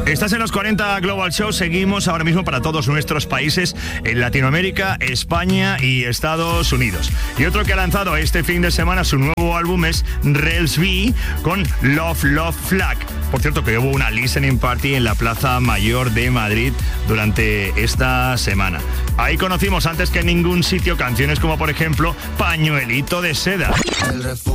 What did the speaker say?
Estás en los 40 Global Show. Seguimos ahora mismo para todos nuestros países en Latinoamérica, España y Estados Unidos. Y otro que ha lanzado este fin de semana su nuevo álbum es Rels B con Love Love Flag. Por cierto, que hubo una listening party en la Plaza Mayor de Madrid durante esta semana. Ahí conocimos antes que en ningún sitio canciones como por ejemplo Pañuelito de Seda.